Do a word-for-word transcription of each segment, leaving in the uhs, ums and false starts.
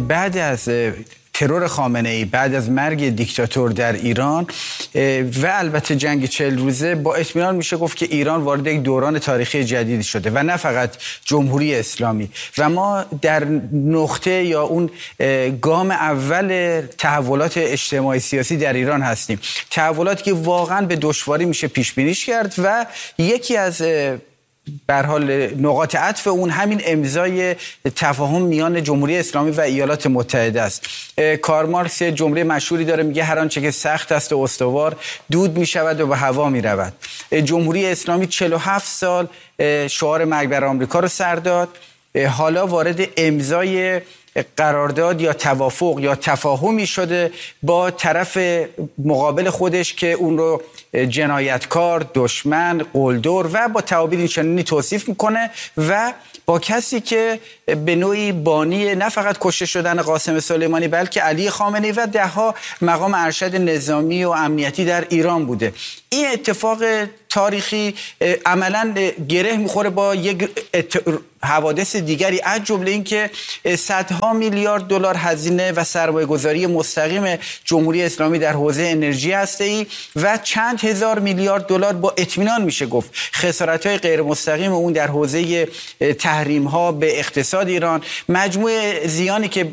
بعد از ترور خامنه‌ای، بعد از مرگ دیکتاتور در ایران و البته جنگ چهل روزه، با اطمینان میشه گفت که ایران وارد یک دوران تاریخی جدیدی شده و نه فقط جمهوری اسلامی، و ما در نقطه یا اون گام اول تحولات اجتماعی سیاسی در ایران هستیم. تحولاتی که واقعا به دشواری میشه پیش بینیش کرد و یکی از به هر حال نقاط عطف اون همین امضای تفاهم میان جمهوری اسلامی و ایالات متحده است. کارل مارکس جمله مشهوری داره، میگه هر آنچه که سخت است و استوار دود میشود و به هوا میرود. جمهوری اسلامی چهل و هفت سال شعار مرگ بر آمریکا رو سر داد، حالا وارد امضای قرارداد یا توافق یا تفاهمی شده با طرف مقابل خودش که اون رو جنایتکار، دشمن، قلدر و با تعابیر اینچنینی توصیف میکنه و با کسی که به نوعی بانی نه فقط کشته شدن قاسم سلیمانی بلکه علی خامنه‌ای و دهها مقام ارشد نظامی و امنیتی در ایران بوده. این اتفاق تاریخی عملاً گره میخوره با یک حوادث دیگری، از جمله این که صدها میلیارد دلار هزینه و سرمایه گذاری مستقیم جمهوری اسلامی در حوزه انرژی هسته‌ای و چند هزار میلیارد دلار با اطمینان میشه گفت خسارت‌های غیر مستقیم اون در حوزه تحریم‌ها به اقتصاد ایران، مجموع زیانی که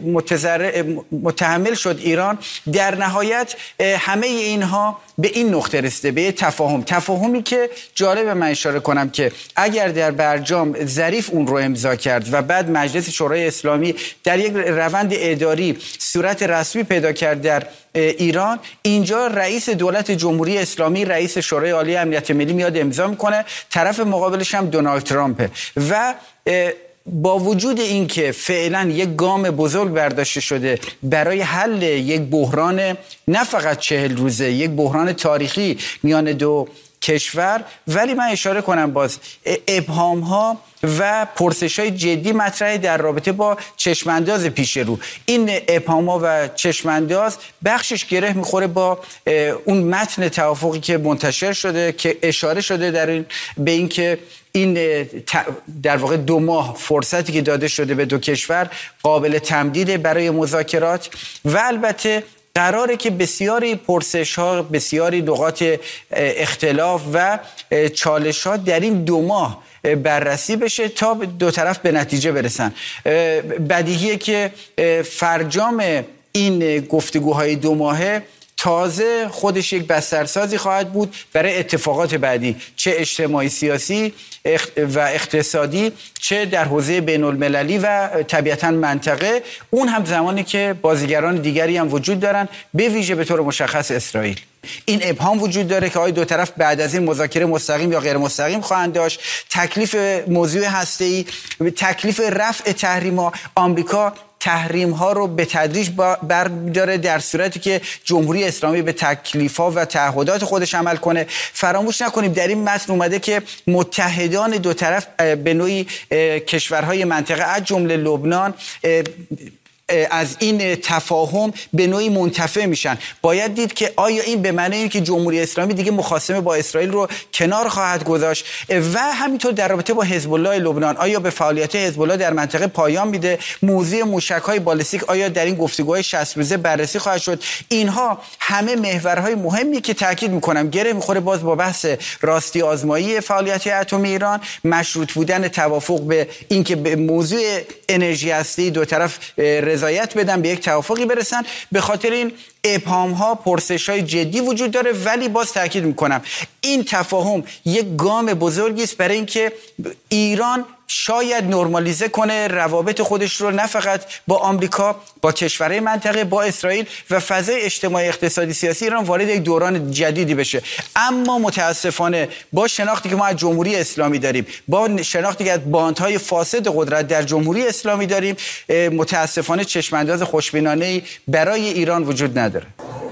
متحمل شد ایران، در نهایت همه اینها به این نقطه رسیده، به تفاهم تفاهمی که جالب من اشاره کنم که اگر در برجام ظریف اون رو امضا کرد و بعد مجلس شورای اسلامی در یک روند اداری صورت رسمی پیدا کرد در ایران، اینجا رئیس دولت جمهوری اسلامی، رئیس شورای عالی امنیت ملی میاد امضا میکنه، طرف مقابلش هم دونالد ترامپ و با وجود اینکه فعلا یک گام بزرگ برداشته شده برای حل یک بحران نه فقط چهل روزه، یک بحران تاریخی میان دو کشور، ولی من اشاره کنم باز ابهام ها و پرسش های جدی مطرحه در رابطه با چشمانداز پیش رو. این ابهام ها و چشمانداز بخشش گره میخوره با اون متن توافقی که منتشر شده که اشاره شده در این به این که این در واقع دو ماه فرصتی که داده شده به دو کشور قابل تمدید برای مذاکرات و البته قراره که بسیاری پرسش ها، بسیاری نقاط اختلاف و چالش ها در این دو ماه بررسی بشه تا دو طرف به نتیجه برسن. بدیهیه که فرجام این گفتگوهای دو ماهه تازه خودش یک بسترسازی خواهد بود برای اتفاقات بعدی، چه اجتماعی سیاسی و اقتصادی، چه در حوزه بین المللی و طبیعتاً منطقه، اون هم زمانی که بازیگران دیگری هم وجود دارن، به ویژه به طور مشخص اسرائیل. این ابهام وجود داره که آیا دو طرف بعد از این مذاکره مستقیم یا غیر مستقیم خواهند داشت، تکلیف موضوع هسته‌ای، تکلیف رفع تحریم‌ها. آمریکا تحریم ها رو به تدریج برمی‌داره در صورتی که جمهوری اسلامی به تکلیف‌ها و تعهدات خودش عمل کنه. فراموش نکنیم در این متن اومده که متحدان دو طرف به نوعی کشورهای منطقه از جمله لبنان از این تفاهم به نوعی منتفع میشن. باید دید که آیا این به معنی اینه که جمهوری اسلامی دیگه مخاصمه با اسرائیل رو کنار خواهد گذاشت و همینطور در رابطه با حزب الله لبنان آیا به فعالیت حزب الله در منطقه پایان میده، موضوع موشک‌های بالستیک آیا در این گفتگوهای شصت روزه بررسی خواهد شد. اینها همه محورهای مهمی که تاکید میکنم گره میخوره باز با بحث راستی آزمایی فعالیت اتمی ایران، مشروط بودن توافق به اینکه به موضوع انرژی هسته‌ای دو طرف رضایت بدن، به یک توافقی برسن. به خاطر این ابهام ها، پرسش های جدی وجود داره، ولی باز تاکید میکنم این تفاهم یک گام بزرگی است برای اینکه ایران شاید نرمالیزه کنه روابط خودش رو نه فقط با آمریکا، با کشورهای منطقه، با اسرائیل و فضای اجتماعی اقتصادی سیاسی ایران وارد یک دوران جدیدی بشه. اما متاسفانه با شناختی که ما از جمهوری اسلامی داریم، با شناختی که از باندهای فاسد قدرت در جمهوری اسلامی داریم، متاسفانه چشمانداز خوشبینانه‌ای برای ایران وجود نداره.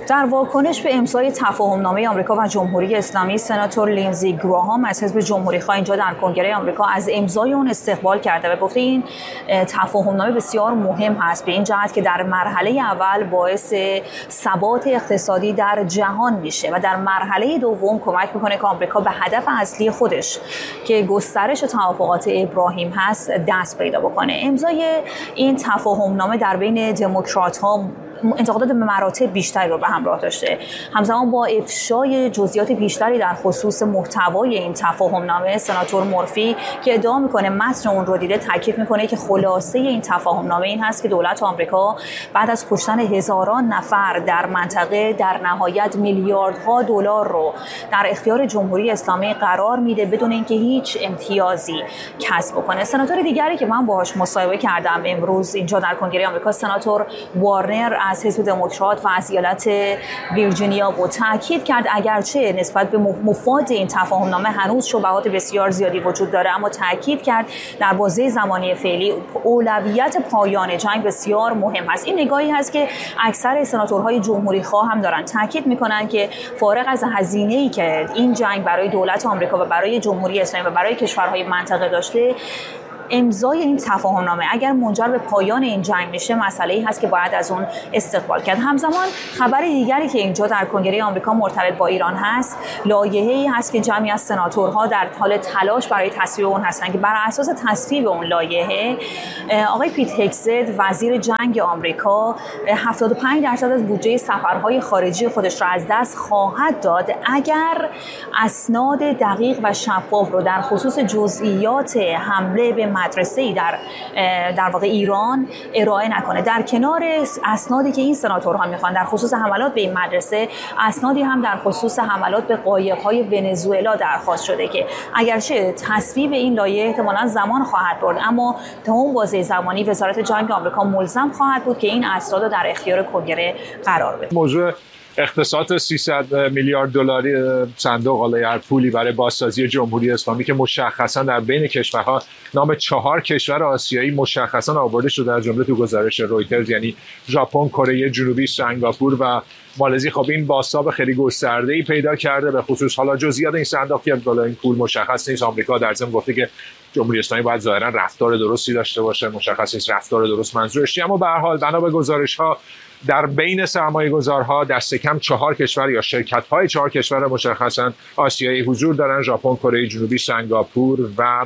در واکنش به امضای تفاهمنامه آمریکا و جمهوری اسلامی، سناتور لینزی گراهام از حزب جمهوری‌خواه اینجا در کنگره آمریکا از امضای اون استقبال کرده و گفته این تفاهمنامه بسیار مهم هست به این جهت که در مرحله اول باعث ثبات اقتصادی در جهان میشه و در مرحله دوم کمک میکنه که آمریکا به هدف اصلی خودش که گسترش توافقات ابراهیم هست دست پیدا بکنه. امضای این تفاهمنامه در بین دموکرات‌ها انتقادات به مراتب بیشتری رو به همراه داشته. همزمان با افشای جزئیات بیشتری در خصوص محتوای این تفاهمنامه، سناتور مورفی که ادعا میکنه متن اون رو دیده، تاکید میکنه که خلاصه این تفاهمنامه این هست که دولت آمریکا بعد از کشتن هزاران نفر در منطقه در نهایت میلیاردها دلار رو در اختیار جمهوری اسلامی قرار میده بدون اینکه هیچ امتیازی کسب بکنه. سناتور دیگری که من باهاش مصاحبه کردم امروز اینجا در کنگره آمریکا، سناتور وارنر از حزب دموکرات و از ایالت ویرجینیا بود، تاکید کرد اگرچه نسبت به مفاد این تفاهمنامه هنوز شبهات بسیار زیادی وجود داره، اما تاکید کرد در بازه زمانی فعلی اولویت پایان جنگ بسیار مهم است. این نگاهی هست که اکثر سناتورهای جمهوری خواه هم دارن، تاکید میکنن که فارغ از هزینه‌ای که این جنگ برای دولت آمریکا و برای جمهوری اسلامی و برای کشورهای منطقه داشته، امضای این تفاهمنامه اگر منجر به پایان این جنگ میشه مسئله‌ای هست که باید از اون استقبال کرد. همزمان خبر دیگری که اینجا در کنگره آمریکا مرتبط با ایران هست، لایحه‌ای هست که جمعی از سناتورها در حال تلاش برای تصویب اون هستن که بر اساس تصویب اون لایحه آقای پیت هگست وزیر جنگ آمریکا هفتاد و پنج درصد از بودجه سفرهای خارجی خودش را از دست خواهد داد اگر اسناد دقیق و شفاف رو در خصوص جزئیات حمله به مدرسه‌ای در در واقع ایران ارائه نکنه. در کنار اسنادی که این سناتورها میخوان در خصوص حملات به این مدرسه، اسنادی هم در خصوص حملات به قایق‌های ونزوئلا درخواست شده که اگرچه تصویب این لایحه احتمالاً زمان خواهد برد، اما تا اون بازه زمانی وزارت جنگ آمریکا ملزم خواهد بود که این اسناد رو در اختیار کنگره قرار بده. موضوع اختصاص سیصد میلیارد دلاری صندوق حالا هر پولی برای بازسازی جمهوری اسلامی که مشخصا در بین کشورها نام چهار کشور آسیایی مشخصا آورده شده، از جمله تو گزارش رویترز، یعنی ژاپن، کره جنوبی، سنگاپور و مالزی. خب این بازتاب خیلی گسترده‌ای پیدا کرده به خصوص حالا جزئیات این صندوق که بالا این پول مشخص نیست. آمریکا در ضمن گفته که جمهوری اسلامی باید ظاهرا رفتار درستی داشته باشه، مشخص نیست رفتار درست منظورش چیه، اما به هر حال بنا به گزارش‌ها در بین سرمایه‌گذارها دست کم چهار کشور یا شرکت‌های چهار کشور مشخصاً آسیایی حضور دارن: ژاپن، کره جنوبی، سنگاپور و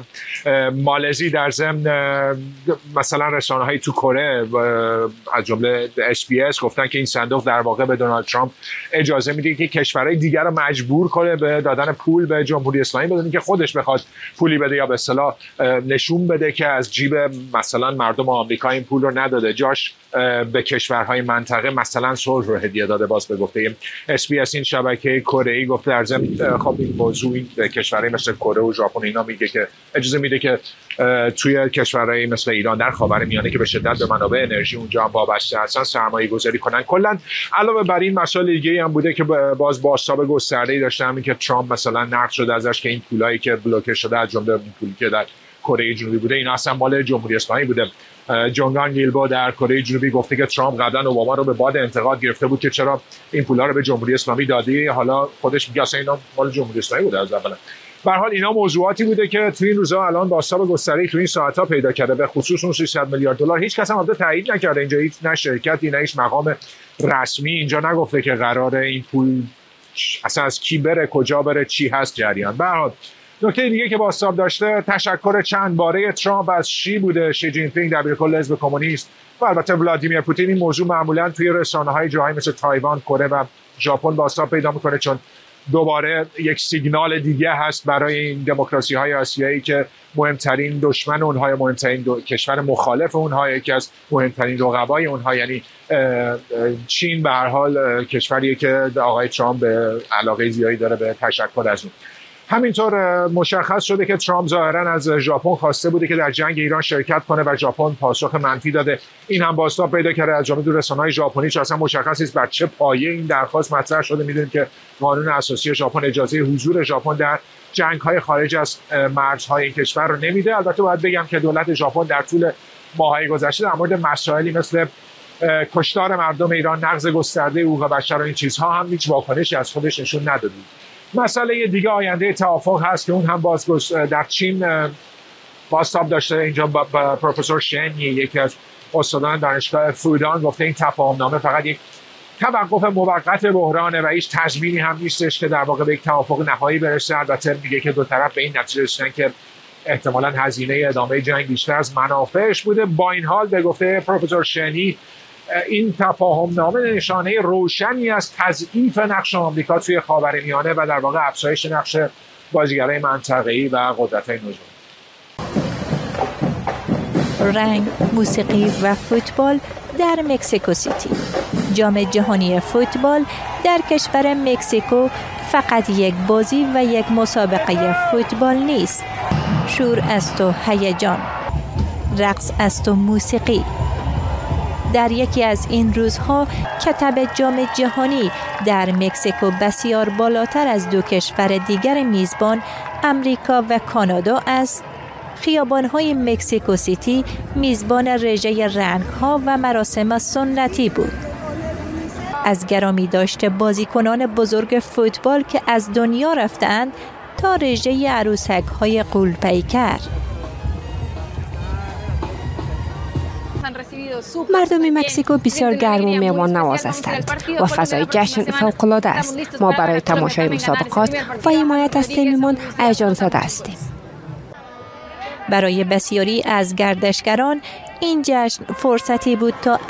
مالزی. در ضمن مثلا رسانه‌های تو کره از جمله اس بی اس گفتن که این صندوق در واقع به دونالد ترامپ اجازه میده که کشورهای دیگر رو مجبور کنه به دادن پول به جمهوری اسلامی بدون که خودش بخواد پولی بده یا به اصطلاح نشون بده که از جیب مثلا مردم آمریکا این پول رو نداده، جاش به کشورهای منطقه مثلا صلح رو هدیه داده. باز به گفته اس بی اس این شبکه کره‌ای گفته در ضمن خب این موضوع این کشورهای مثل کره و ژاپن اینا میگه که اجازه میده که توی کشورهای مثل ایران در خاورمیانه که به شدت به منابع انرژی اونجا هم وابسته هستن سرمایه گذاری کنن. کلا علاوه بر این مسائل دیگه هم بوده که باز بازتاب گسترده‌ای داشته، همین که ترامپ مثلا نقد شده ازش که این پولایی که بلوکه شده از جمله پولی که در کره جنوبی بوده اینا اصلا مال جمهوری اسلامی بوده. جونگان گیلبو در کره جنوبی گفته که ترامپ قبلا اوباما رو به باد انتقاد گرفته بود که چرا این پولا رو به جمهوری اسلامی دادی، حالا خودش میگه اصلا اینا مال جمهوری اسلامی بوده از اول. به هر حال اینا موضوعاتی بوده که تو این روزا الان بازتاب گسترده‌ای تو این ساعت‌ها پیدا کرده، به خصوص اون سیصد میلیارد دلار. هیچ کس هم البته تایید نکرده اینجا، هیچ نه شرکتی نه هیچ مقام رسمی اینجا نگفته که قراره این پول اصلا از کی بره، کجا بره، چی هست جریان. به هر حال نکته دیگه که بازتاب داشته تشکر چند باره ترامپ از شی بوده، شی جین پینگ دبیرکل حزب کمونیست و البته ولادیمیر پوتین. این موضوع معمولا توی رسانه‌های جاهایی مثل تایوان، کره و ژاپن بازتاب پیدا میکنه چون دوباره یک سیگنال دیگه هست برای این دموکراسی‌های آسیایی که مهمترین دشمن اونها یا مهمترین دو... کشور مخالف اونها، یکی از مهمترین رقبای اونها یعنی چین به هر حال کشوریه که آقای ترامپ به علاقه زیادی داره به تشکر از اون. همینطور مشخص شده که ترامپ ظاهرا از ژاپن خواسته بوده که در جنگ ایران شرکت کنه و ژاپن پاسخ منفی داده. این هم بازتاب پیدا کرده از جمله رسانه‌های ژاپنی چون اصلا مشخص نیست بر چه پایه این درخواست مطرح شده. میدونید که قانون اساسی ژاپن اجازه حضور ژاپن در جنگ‌های خارج از مرزهای این کشور رو نمیده. البته باید بگم که دولت ژاپن در طول ماه‌های گذشته در مورد مسائلی مثل کشتار مردم ایران، نقض گسترده حقوق بشر و این چیزها هم هیچ واکنشی از خودش نشون نداده. مسئله دیگه آینده توافق هست که اون هم باز در چین بازتاب داشته. اینجا با, با پروفسور شنی، یکی از استادان دانشگاه فودان، گفته این تفاهمنامه فقط یک توقف موقت بحرانه و هیچ تضمینی هم نیستش که در واقع به یک توافق نهایی برسه. البته میگه که دو طرف به این نتیجه رسیدن که احتمالاً هزینه ادامه جنگ بیشتر از منافعش بوده. با این حال به گفته پروفسور شنی این تفاهمنامه نشانه روشنی از تضعیف نقش آمریکا توی خاورمیانه و در واقع افزایش نقش بازیگرای منطقه‌ای و قدرت‌های نظامی. رنگ، موسیقی و فوتبال در مکزیکو سیتی. جام جهانی فوتبال در کشور مکزیکو فقط یک بازی و یک مسابقه فوتبال نیست. شور است و هیجان، رقص است و موسیقی. در یکی از این روزها کتب جام جهانی در مکزیکو بسیار بالاتر از دو کشور دیگر میزبان امریکا و کانادا است. خیابان‌های مکزیکو سیتی میزبان رژه رنگ‌ها و مراسم سنتی بود. از گرامی داشته بازیکنان بزرگ فوتبال که از دنیا رفتند تا رژه عروسک‌های غول‌پیکر. مردم مکزیکو بسیار گرم و مهمان نواز هستند و فضای جشن فوق‌العاده است. ما برای تماشای مسابقات و حمایت از تیممان هیجان زده هستیم. برای بسیاری از گردشگران این جشن فرصتی بود تا